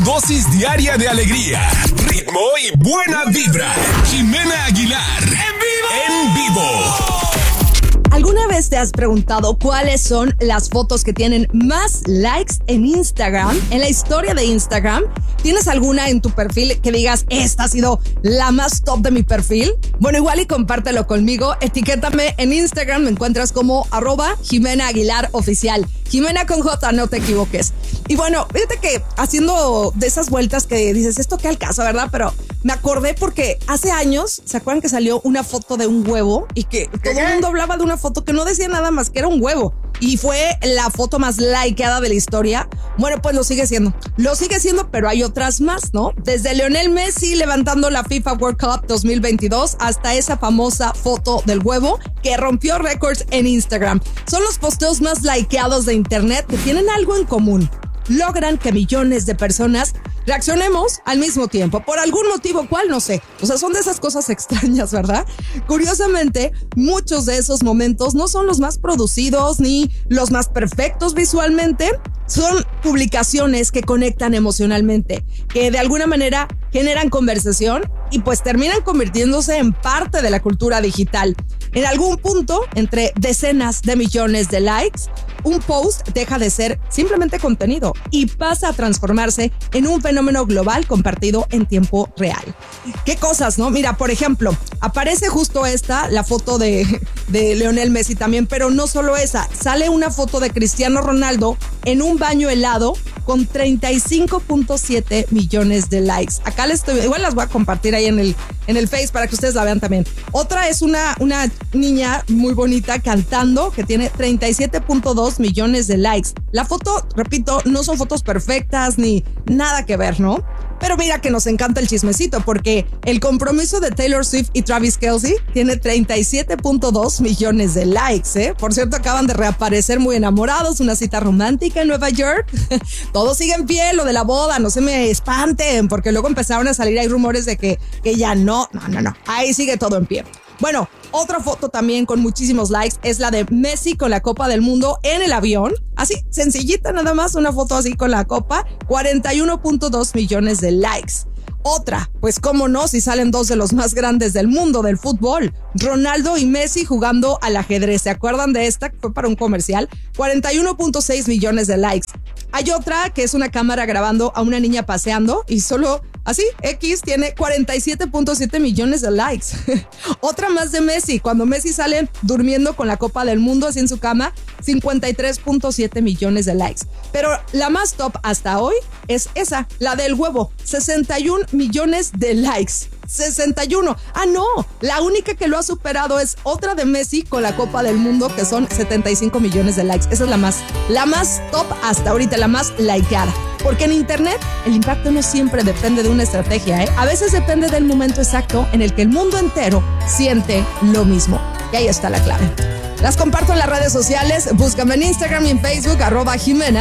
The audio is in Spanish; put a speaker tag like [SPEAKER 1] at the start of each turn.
[SPEAKER 1] dosis diaria de alegría, ritmo y buena vibra. Jimena Aguilar, en vivo.
[SPEAKER 2] ¿Alguna vez te has preguntado cuáles son las fotos que tienen más likes en Instagram, en la historia de Instagram? ¿Tienes alguna en tu perfil que digas, esta ha sido la más top de mi perfil? Bueno, igual y compártelo conmigo. Etiquétame en Instagram, me encuentras como @JimenaAguilarOficial. Jimena con J, no te equivoques. Y bueno, fíjate que haciendo de esas vueltas que dices, esto qué al caso, ¿verdad? Pero me acordé porque hace años, ¿se acuerdan que salió una foto de un huevo? Y que todo el mundo hablaba de una foto que no decía nada más que era un huevo. Y fue la foto más likeada de la historia. Bueno, pues lo sigue siendo. Lo sigue siendo, pero hay otras más, ¿no? Desde Lionel Messi levantando la FIFA World Cup 2022 hasta esa famosa foto del huevo que rompió récords en Instagram. Son los posteos más likeados de internet que tienen algo en común. Logran que millones de personas reaccionemos al mismo tiempo. Por algún motivo, ¿cuál? No sé. O sea, son de esas cosas extrañas, ¿verdad? Curiosamente, muchos de esos momentos no son los más producidos ni los más perfectos visualmente. Son publicaciones que conectan emocionalmente, que de alguna manera generan conversación y pues terminan convirtiéndose en parte de la cultura digital. En algún punto, entre decenas de millones de likes, un post deja de ser simplemente contenido y pasa a transformarse en un fenómeno global compartido en tiempo real. ¿Qué cosas, no? Mira, por ejemplo, aparece justo la foto de Lionel Messi también, pero no solo esa. Sale una foto de Cristiano Ronaldo en un baño helado con 35.7 millones de likes. Acá igual las voy a compartir ahí en el Face para que ustedes la vean también. Otra es una niña muy bonita cantando que tiene 37.2 millones de likes. La foto, repito, no son fotos perfectas ni nada que ver, ¿no? Pero mira que nos encanta el chismecito porque el compromiso de Taylor Swift y Travis Kelce tiene 37.2 millones de likes, ¿eh? Por cierto, acaban de reaparecer muy enamorados, una cita romántica en Nueva York. Todo sigue en pie, lo de la boda, no se me espanten, porque luego empezaron a salir, hay rumores de que ya no. Ahí sigue todo en pie. Bueno, otra foto también con muchísimos likes es la de Messi con la Copa del Mundo en el avión. Así, sencillita nada más, una foto así con la copa, 41.2 millones de likes. Otra, pues cómo no, si salen dos de los más grandes del mundo del fútbol, Ronaldo y Messi jugando al ajedrez. ¿Se acuerdan de esta? Fue para un comercial. 41.6 millones de likes. Hay otra que es una cámara grabando a una niña paseando y solo así, X tiene 47.7 millones de likes. Otra más de Messi, cuando Messi sale durmiendo con la Copa del Mundo así en su cama, 53.7 millones de likes. Pero la más top hasta hoy es esa, la del huevo, 61 millones de likes. 61. Ah, no, la única que lo ha superado es otra de Messi con la Copa del Mundo, que son 75 millones de likes. Esa es la más top hasta ahorita, la más likeada. Porque en internet el impacto no siempre depende de una estrategia, ¿eh? A veces depende del momento exacto en el que el mundo entero siente lo mismo. Y ahí está la clave. Las comparto en las redes sociales, búscame en Instagram y en Facebook, @Jimena.